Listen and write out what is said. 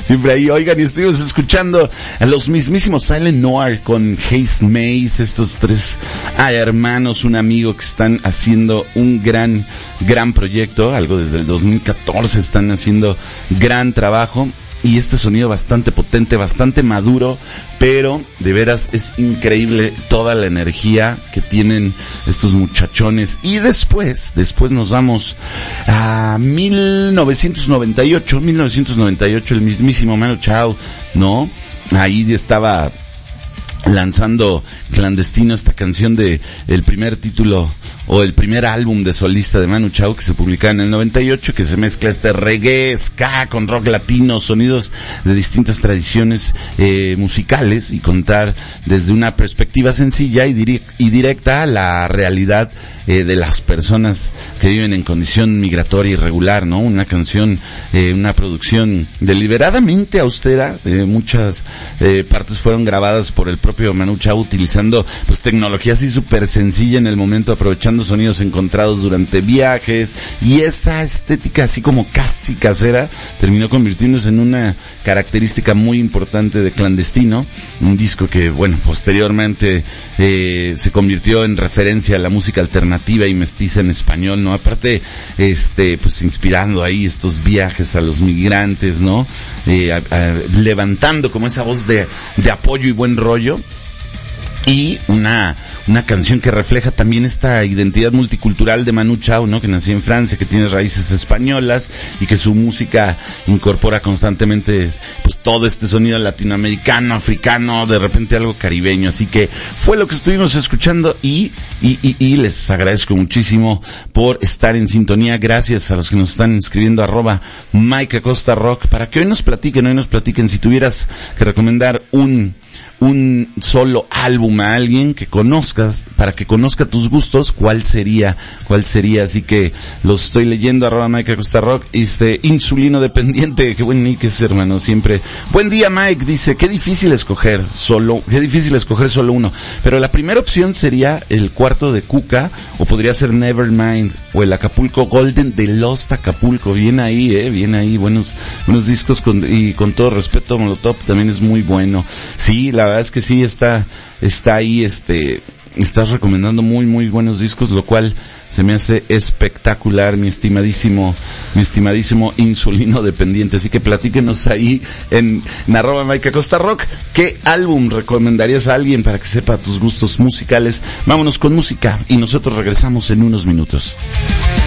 siempre ahí. Oigan, y estuvimos escuchando a los mismísimos Silent Noir con Haze Maze, estos tres hermanos, un amigo que están haciendo un gran proyecto, algo desde el 2014 están haciendo gran trabajo. Y este sonido bastante potente, bastante maduro, pero de veras es increíble toda la energía que tienen estos muchachones. Y después nos vamos a 1998, el mismísimo Manu Chao, ¿no? Ahí estaba lanzando Clandestino, esta canción de el primer título o el primer álbum de solista de Manu Chao, que se publicaba en el 98, que se mezcla este reggae, ska con rock latino, sonidos de distintas tradiciones musicales, y contar desde una perspectiva sencilla y directa la realidad de las personas que viven en condición migratoria irregular, ¿no? Una canción, una producción deliberadamente austera, muchas partes fueron grabadas por el propio Manu Chao utilizando pues tecnología así súper sencilla en el momento, aprovechando sonidos encontrados durante viajes, y esa estética así como casi casera terminó convirtiéndose en una característica muy importante de Clandestino, un disco que bueno, posteriormente se convirtió en referencia a la música alternativa y mestiza en español, ¿no? Aparte, pues inspirando ahí estos viajes a los migrantes, ¿no? Levantando como esa voz de apoyo y buen rollo. Y una canción que refleja también esta identidad multicultural de Manu Chao, ¿no? Que nació en Francia, que tiene raíces españolas y que su música incorpora constantemente pues todo este sonido latinoamericano, africano, de repente algo caribeño. Así que fue lo que estuvimos escuchando y les agradezco muchísimo por estar en sintonía. Gracias a los que nos están escribiendo @Mike Acosta Rock, para que hoy nos platiquen si tuvieras que recomendar un solo álbum a alguien que conozcas, para que conozca tus gustos, ¿cuál sería? Así que los estoy leyendo, @Mike Acosta Rock, Insulino Dependiente, qué buen nick es, hermano, siempre. Buen día, Mike, dice, qué difícil escoger solo uno, pero la primera opción sería el Cuarto de Cuca, o podría ser Nevermind, o el Acapulco Golden de Lost Acapulco, bien ahí, buenos discos, y con todo respeto, Molotov también es muy bueno. Sí, la verdad es que sí, está ahí, estás recomendando muy, muy buenos discos, lo cual se me hace espectacular, mi estimadísimo Insulino Dependiente. Así que platíquenos ahí en @Mike Acosta Rock, ¿qué álbum recomendarías a alguien para que sepa tus gustos musicales? Vámonos con música y nosotros regresamos en unos minutos.